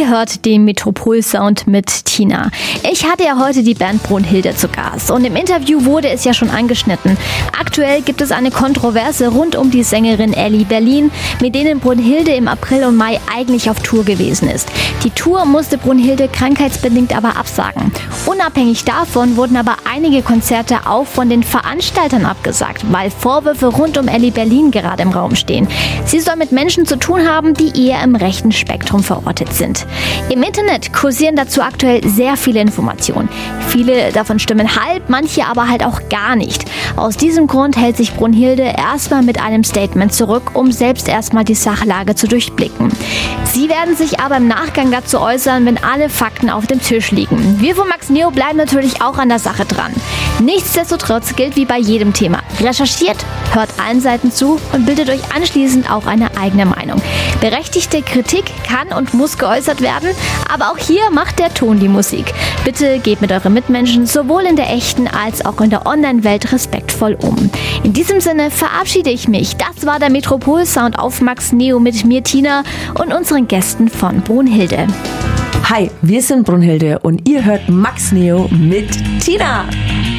hört den Metropol-Sound mit Tina. Ich hatte ja heute die Band Brunhilde zu Gast und im Interview wurde es ja schon angeschnitten. Aktuell gibt es eine Kontroverse rund um die Sängerin Elli Berlin, mit denen Brunhilde im April und Mai eigentlich auf Tour gewesen ist. Die Tour musste Brunhilde krankheitsbedingt aber absagen. Unabhängig davon wurden aber einige Konzerte auch von den Veranstaltern abgesagt, weil Vorwürfe rund um Elli Berlin gerade im Raum stehen. Sie soll mit Menschen zu tun haben, die eher im rechten Spektrum verortet sind. Im Internet kursieren dazu aktuell sehr viele Informationen. Viele davon stimmen halb, manche aber halt auch gar nicht. Aus diesem Grund hält sich Brunhilde erstmal mit einem Statement zurück, um selbst erstmal die Sachlage zu durchblicken. Sie werden sich aber im Nachgang dazu äußern, wenn alle Fakten auf dem Tisch liegen. Wir von Max Neo bleiben natürlich auch an der Sache dran. Nichtsdestotrotz gilt wie bei jedem Thema: recherchiert, hört allen Seiten zu und bildet euch anschließend auch eine eigene Meinung. Berechtigte Kritik kann und muss geäußert werden, aber auch hier macht der Ton die Musik. Bitte geht mit euren Mitmenschen sowohl in der echten als auch in der Online-Welt respektvoll um. In diesem Sinne verabschiede ich mich. Das war der Metropol-Sound auf Max Neo mit mir, Tina, und unseren Gästen von Brunhilde. Hi, wir sind Brunhilde und ihr hört Max Neo mit Tina.